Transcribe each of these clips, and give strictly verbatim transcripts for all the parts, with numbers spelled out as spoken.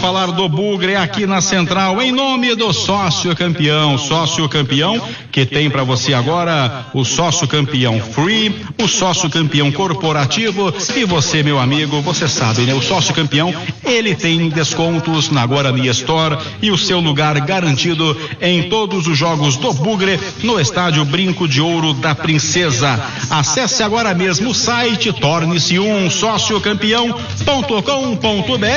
falar do Bugre aqui na Central, em nome do Sócio Campeão. Sócio Campeão, que tem para você agora o Sócio Campeão Free, o Sócio Campeão Corporativo, e você, meu amigo, você sabe, né? O Sócio Campeão, ele tem descontos na Guarani Store e o seu lugar garantido em todos os jogos do Bugre no estádio Brinco de Ouro da Princesa. Acesse agora mesmo o site, torne-se um sócio campeão ponto com ponto br.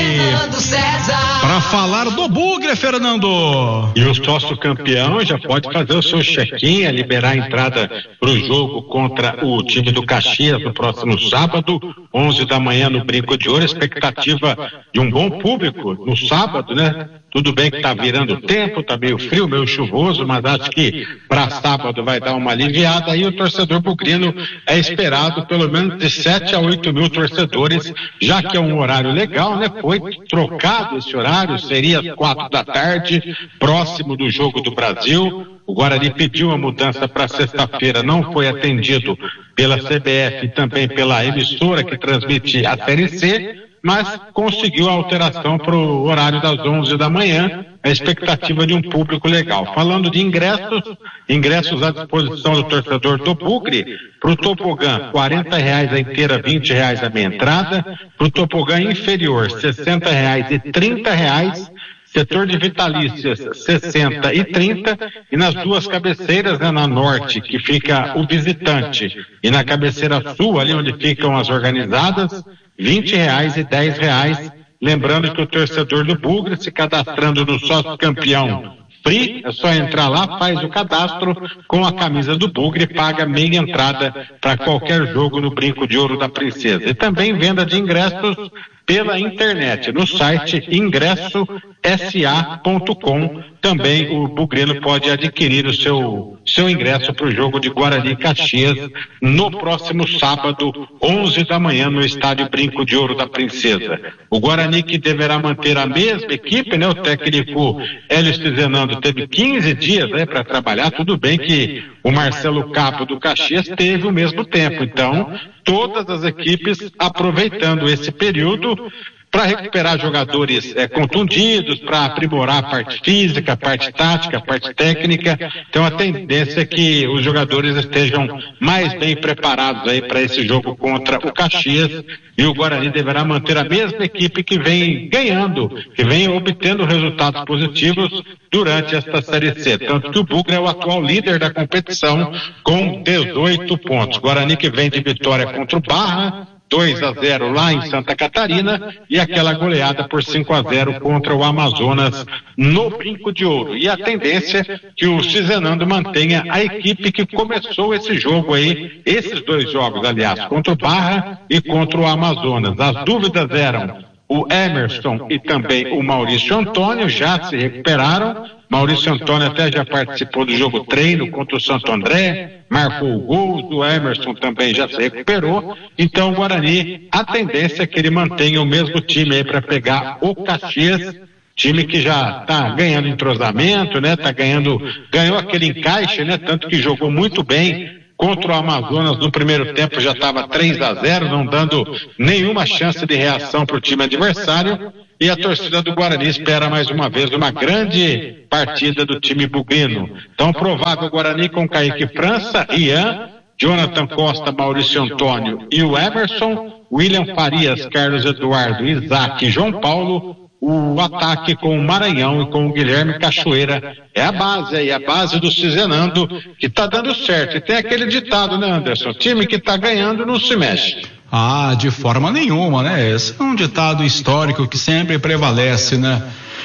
Para falar do Bugre, Fernando. E o sócio campeão já pode fazer o seu check-in, liberar a entrada para o jogo contra o time do Caxias no próximo sábado, onze da manhã no Brinco de Ouro. Expectativa de um bom público no sábado, né? Tudo bem que tá virando tempo, tá meio frio, meio chuvoso, mas acho que para sábado vai dar uma aliviada. Aí o torcedor bugrino é esperado pelo menos de sete a oito mil torcedores, já que é um horário legal, né? Foi trocado esse horário, seria às quatro da tarde, próximo do Jogo do Brasil. O Guarani pediu a mudança para sexta-feira, não foi atendido pela C B F e também pela emissora que transmite a Série C, mas conseguiu a alteração para o horário das onze da manhã, a expectativa de um público legal. Falando de ingressos, ingressos à disposição do torcedor do Bugre, para o tobogã, quarenta reais a inteira, vinte reais a meia entrada, para o tobogã inferior, sessenta reais e trinta reais, setor de vitalícias, sessenta e trinta, e nas duas cabeceiras, né, na norte, que fica o visitante, e na cabeceira sul, ali onde ficam as organizadas, vinte reais e dez reais. Lembrando que o torcedor do Bugre, se cadastrando no Sócio Campeão Free, é só entrar lá, faz o cadastro com a camisa do Bugre, paga meia entrada para qualquer jogo no Brinco de Ouro da Princesa. E também venda de ingressos pela internet, no site ingresso s a ponto com. Também o bugrino pode adquirir o seu, seu ingresso para o jogo de Guarani e Caxias no próximo sábado, onze da manhã, no estádio Brinco de Ouro da Princesa. O Guarani, que deverá manter a mesma equipe, né? O técnico Hélio Cizenando teve quinze dias, né, para trabalhar. Tudo bem que o Marcelo Capo do Caxias teve o mesmo tempo, então todas as equipes aproveitando esse período para recuperar jogadores é, contundidos, para aprimorar a parte física, a parte tática, a parte técnica. Então a tendência é que os jogadores estejam mais bem preparados aí para esse jogo contra o Caxias, e o Guarani deverá manter a mesma equipe que vem ganhando, que vem obtendo resultados positivos durante esta Série C. Tanto que o Bugre é o atual líder da competição com dezoito pontos. Guarani que vem de vitória contra o Barra, dois a zero lá em Santa Catarina, e aquela goleada por cinco a zero contra o Amazonas no Brinco de Ouro. E a tendência é que o Cizenando mantenha a equipe que começou esse jogo aí, esses dois jogos, aliás, contra o Barra e contra o Amazonas. As dúvidas eram o Emerson e também o Maurício Antônio, já se recuperaram. Maurício Antônio até já participou do jogo treino contra o Santo André, marcou o gol, o Emerson também já se recuperou. Então o Guarani, a tendência é que ele mantenha o mesmo time aí para pegar o Caxias, time que já está ganhando entrosamento, né? Tá ganhando, ganhou aquele encaixe, né? Tanto que jogou muito bem contra o Amazonas no primeiro tempo, já estava três a zero, não dando nenhuma chance de reação para o time adversário. E a torcida do Guarani espera mais uma vez uma grande partida do time bugrino. Então, provável Guarani com Kaique França, Ian, Jonathan Costa, Maurício Antônio e o Emerson, William Farias, Carlos Eduardo, Isaac e João Paulo. O ataque com o Maranhão e com o Guilherme Cachoeira é a base aí, a base do Cizenando, que tá dando certo. E tem aquele ditado, né, Anderson? Time que tá ganhando não se mexe. Ah, de forma nenhuma, né? Esse é um ditado histórico que sempre prevalece, né?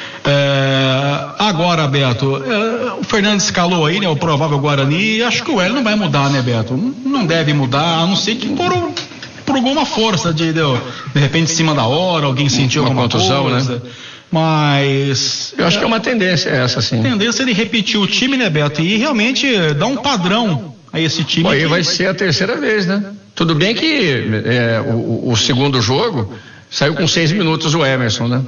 É, agora, Beto, é, o Fernando escalou aí, né? O provável Guarani, e acho que o Hélio não vai mudar, né, Beto? Não deve mudar, a não ser que por, por alguma força, de, de, de repente, em cima da hora, alguém sentiu uma alguma contusão, coisa, né? Mas eu acho que é uma tendência essa, sim. Tendência de repetir o time, né, Beto? E realmente dar um padrão a esse time. Bom, aí vai ser a terceira vez, né? Tudo bem que é, o, o segundo jogo saiu com seis minutos o Emerson, né?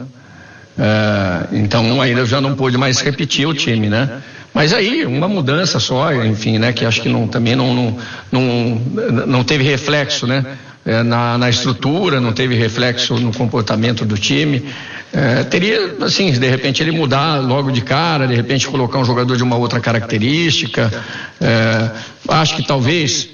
É, então ainda já não pôde mais repetir o time, né? Mas aí uma mudança só, enfim, né? Que acho que não, também não, não, não, não teve reflexo, né? é, na, na estrutura, não teve reflexo no comportamento do time. É, teria, assim, de repente ele mudar logo de cara, de repente colocar um jogador de uma outra característica. É, acho que talvez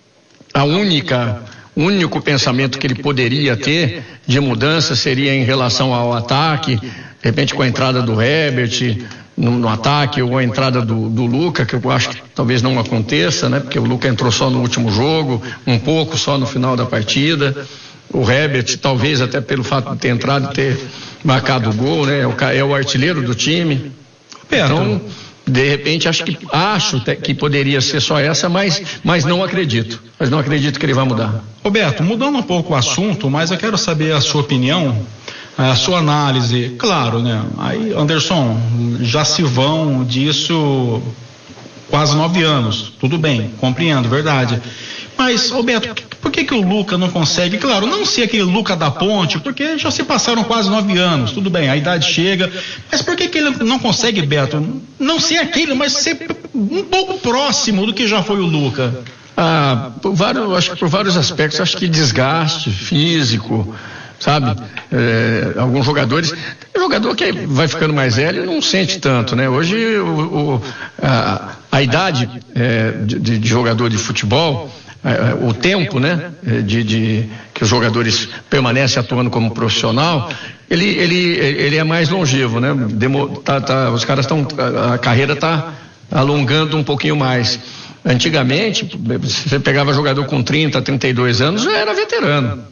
a única, o único pensamento que ele poderia ter de mudança seria em relação ao ataque, de repente com a entrada do Herbert no, no ataque, ou a entrada do, do Luca, que eu acho que talvez não aconteça, né? Porque o Luca entrou só no último jogo, um pouco só no final da partida. O Herbert, talvez até pelo fato de ter entrado e ter marcado o gol, né? É o, é o artilheiro do time. Então, de repente, acho que acho que poderia ser só essa, mas, mas não acredito. Mas não acredito que ele vai mudar. Roberto, mudando um pouco o assunto, mas eu quero saber a sua opinião, a sua análise. Claro, né? Aí, Anderson, já se vão disso quase nove anos. Tudo bem, compreendo, verdade. Mas, Roberto, por que que o Luca não consegue, claro, não ser aquele Luca da Ponte, porque já se passaram quase nove anos, tudo bem, a idade chega, mas por que que ele não consegue, Beto, não ser aquele, mas ser um pouco próximo do que já foi o Luca? Ah, por vários, acho que por vários aspectos, acho que desgaste físico, sabe? É, alguns jogadores, o jogador que vai ficando mais velho não sente tanto, né? Hoje o, o, a, a idade é, de, de jogador de futebol, o tempo, né, de, de que os jogadores permanecem atuando como profissional, ele, ele, ele é mais longevo, né? Demo, tá, tá, os caras estão, a carreira está alongando um pouquinho mais. Antigamente, você pegava jogador com trinta, trinta e dois anos, já era veterano.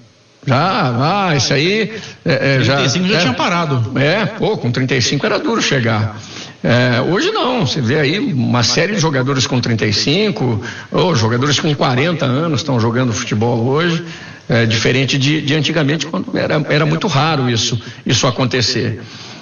Já, ah, isso aí é, é, já, trinta e cinco já é, tinha parado. É, pô, com trinta e cinco era duro chegar. É, hoje não, você vê aí uma série de jogadores com trinta e cinco, ou jogadores com quarenta anos estão jogando futebol hoje, é, diferente de, de antigamente, quando era, era muito raro isso, isso acontecer.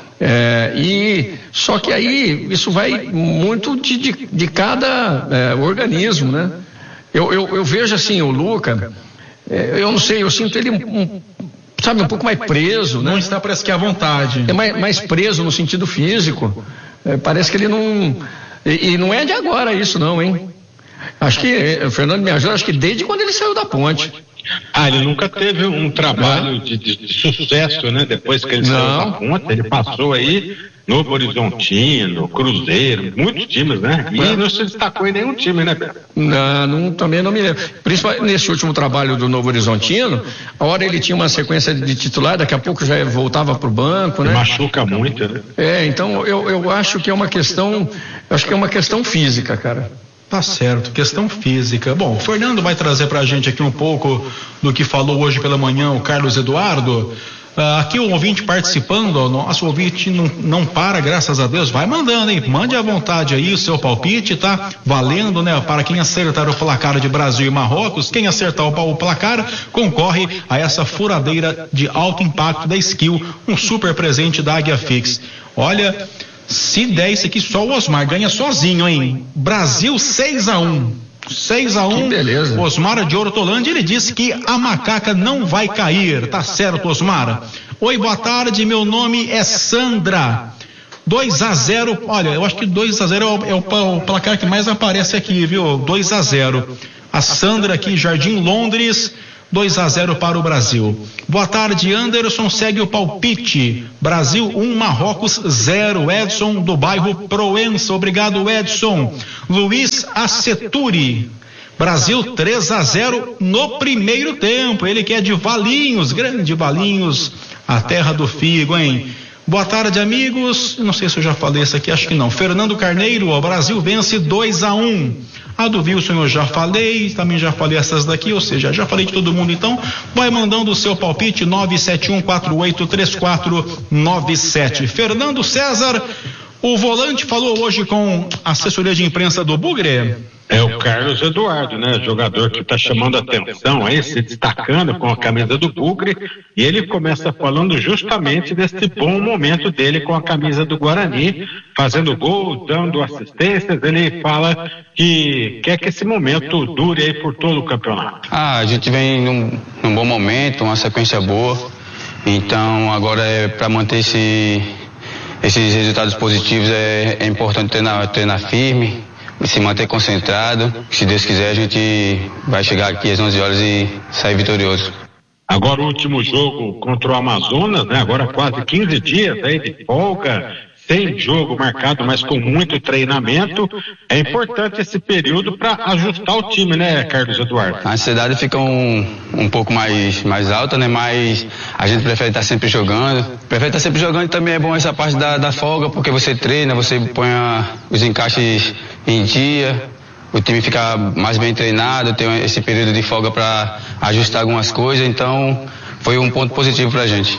É, e só que aí isso vai muito de, de, de cada é, organismo, né? Eu, eu, eu vejo assim, o Luca, é, eu não sei, eu sinto ele um, sabe, um pouco mais preso, né? Não está, parece que à vontade. É mais, mais preso no sentido físico. É, parece que ele não... E, e não é de agora isso não, hein? Acho que, o Fernando me ajuda, acho que desde quando ele saiu da Ponte. Ah, ele nunca teve um trabalho de, de, de sucesso, né? Depois que ele não. saiu da Ponte, ele passou aí Novo Horizontino, Cruzeiro, muitos times, né? E é. não se destacou em nenhum time, né, Beto? Não, não, também não me lembro. Principalmente nesse último trabalho do Novo Horizontino, a hora ele tinha uma sequência de titular, daqui a pouco já voltava para o banco, né? Machuca muito, né? É, então eu, eu acho que é uma questão, acho que é uma questão física, cara. Tá certo, questão física. Bom, o Fernando vai trazer pra gente aqui um pouco do que falou hoje pela manhã o Carlos Eduardo. Uh, aqui o ouvinte participando, o nosso ouvinte não, não para, graças a Deus, vai mandando, hein? Mande à vontade aí o seu palpite, tá valendo, né? Para quem acertar o placar de Brasil e Marrocos, quem acertar o, o placar concorre a essa furadeira de alto impacto da Skill, um super presente da Águia Fix. Olha, se der isso aqui, só o Osmar ganha sozinho, hein? Brasil seis a um. seis a um, Osmar de Hortolândia, ele disse que a macaca não vai cair, tá certo, Osmar? Oi, boa tarde, meu nome é Sandra. dois a zero, olha, eu acho que dois a zero é, o, é o, o placar que mais aparece aqui, viu? dois a zero. A Sandra aqui, Jardim Londres, dois a zero para o Brasil. Boa tarde, Anderson, segue o palpite. Brasil um, Marrocos zero. Edson do bairro Proença, obrigado, Edson. Luiz Aceturi, Brasil três a zero no primeiro tempo. Ele que é de Valinhos, grande Valinhos, a terra do figo, hein? Boa tarde, amigos. Não sei se eu já falei isso aqui, acho que não. Fernando Carneiro, o Brasil vence dois a um. A do Wilson eu já falei, também já falei essas daqui, ou seja, já falei de todo mundo, então vai mandando o seu palpite nove sete um quatro oito três quatro nove sete. Fernando César, o volante falou hoje com a assessoria de imprensa do Bugre. É o Carlos Eduardo, né? Jogador que está chamando a atenção aí, se destacando com a camisa do Bugre, e ele começa falando justamente desse bom momento dele com a camisa do Guarani, fazendo gol, dando assistências. Ele fala que quer que esse momento dure aí por todo o campeonato. Ah, a gente vem num, num bom momento, uma sequência boa, então agora é para manter esse, esses resultados positivos é, é importante treinar, treinar firme, se manter concentrado. Se Deus quiser, a gente vai chegar aqui às onze horas e sair vitorioso. Agora o último jogo contra o Amazonas, né? Agora quase quinze dias aí de folga, sem jogo marcado, mas com muito treinamento. É importante esse período para ajustar o time, né, Carlos Eduardo? A ansiedade fica um, um pouco mais, mais alta, né? Mas a gente prefere estar sempre jogando. Prefere estar sempre jogando e também é bom essa parte da, da folga, porque você treina, você põe a, os encaixes em dia. O time fica mais bem treinado, tem esse período de folga para ajustar algumas coisas, então foi um ponto positivo para a gente.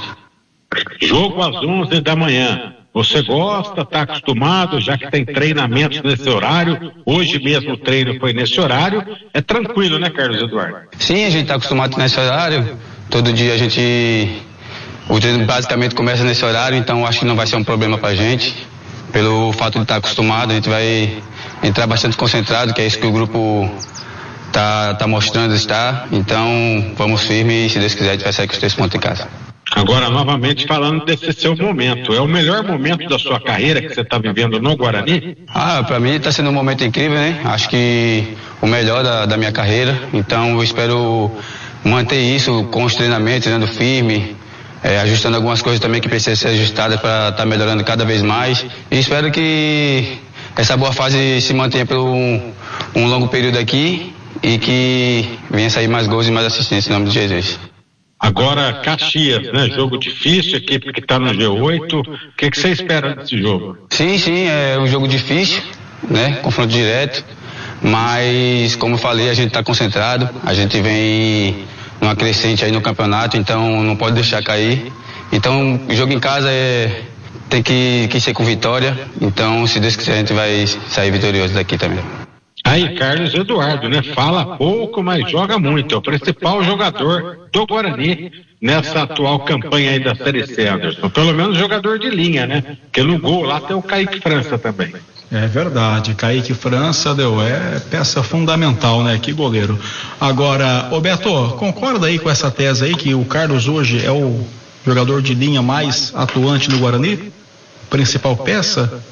Jogo às onze da manhã. Você gosta, está acostumado, já que tem treinamentos nesse horário, hoje mesmo o treino foi nesse horário, é tranquilo, né, Carlos Eduardo? Sim, a gente está acostumado nesse horário, todo dia a gente, o treino basicamente começa nesse horário, então acho que não vai ser um problema para a gente, pelo fato de estar acostumado, a gente vai entrar bastante concentrado, que é isso que o grupo está tá mostrando estar, então vamos firme e se Deus quiser a gente vai sair com os três pontos em casa. Agora, novamente, falando desse seu momento, é o melhor momento da sua carreira que você está vivendo no Guarani? Ah, para mim está sendo um momento incrível, né? Acho que o melhor da, da minha carreira, então eu espero manter isso com os treinamentos, treinando firme, é, ajustando algumas coisas também que precisam ser ajustadas para estar tá melhorando cada vez mais, e espero que essa boa fase se mantenha por um, um longo período aqui e que venha sair mais gols e mais assistências em nome de Jesus. Agora, Caxias, né? Jogo difícil, equipe que está no G oito. O que, que você espera desse jogo? Sim, sim, é um jogo difícil, né? Confronto direto. Mas, como eu falei, a gente está concentrado. A gente vem numa crescente aí no campeonato, então não pode deixar cair. Então, o jogo em casa é, tem que, que ser com vitória. Então, se Deus quiser, a gente vai sair vitorioso daqui também. Aí, Carlos Eduardo, né? Fala pouco, mas joga muito. É o principal jogador do Guarani nessa atual campanha aí da Série C, Anderson. Pelo menos jogador de linha, né? Porque no gol lá tem o Kaique França também. É verdade, Kaique França deu, é peça fundamental, né? Que goleiro. Agora, Roberto, concorda aí com essa tese aí que o Carlos hoje é o jogador de linha mais atuante do Guarani? Principal peça?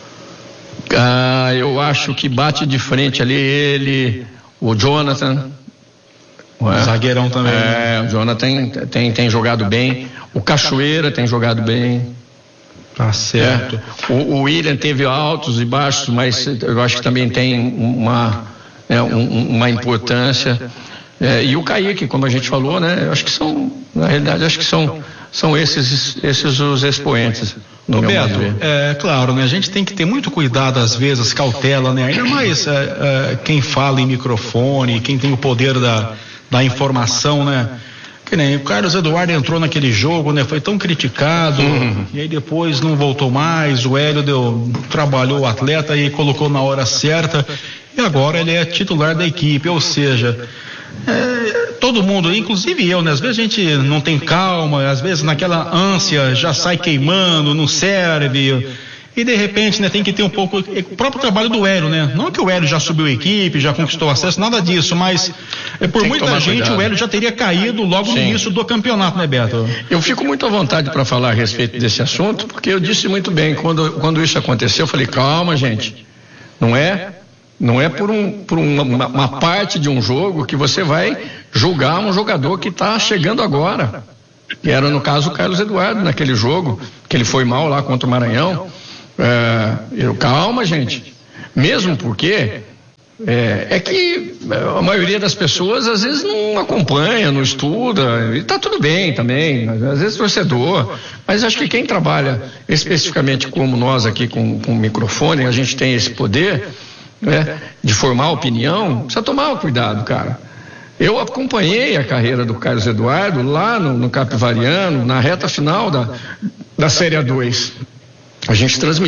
Ah, eu acho que bate de frente ali ele, o Jonathan. O zagueirão também. É, o Jonathan tem, tem, tem jogado bem. O Cachoeira tem jogado bem. Tá certo. É, o, o William teve altos e baixos, mas eu acho que também tem uma, né, um, uma importância. É, e o Kaique, como a gente falou, né? Eu acho que são, na realidade, acho que são, são esses, esses os expoentes. No Beto, é claro, né? A gente tem que ter muito cuidado às vezes, cautela, né? Ainda mais é, é, quem fala em microfone, quem tem o poder da, da informação, né? Que nem o Carlos Eduardo entrou naquele jogo, né? Foi tão criticado, uhum. E aí depois não voltou mais, o Hélio deu, trabalhou o atleta e colocou na hora certa, e agora ele é titular da equipe, ou seja... É, todo mundo, inclusive eu, né? Às vezes a gente não tem calma, às vezes naquela ânsia já sai queimando, não serve, e de repente, né, tem que ter um pouco, o próprio trabalho do Hélio, né? Não que o Hélio já subiu a equipe, já conquistou acesso, nada disso, mas é, por muita gente cuidado. O Hélio já teria caído logo Sim. no início do campeonato, né, Beto? Eu fico muito à vontade para falar a respeito desse assunto, porque eu disse muito bem, quando, quando isso aconteceu, eu falei, calma, gente, não é... Não é por, um, por uma, uma parte de um jogo que você vai julgar um jogador que está chegando agora. Que era, no caso, o Carlos Eduardo, naquele jogo, que ele foi mal lá contra o Maranhão. É, eu, calma, gente. Mesmo porque é, é que a maioria das pessoas, às vezes, não acompanha, não estuda. E está tudo bem também, às vezes torcedor. Mas acho que quem trabalha especificamente como nós aqui com, com o microfone, a gente tem esse poder... É, de formar opinião, precisa tomar cuidado, cara. Eu acompanhei a carreira do Carlos Eduardo lá no, no Capivariano, na reta final da, da Série A dois. A gente transmitiu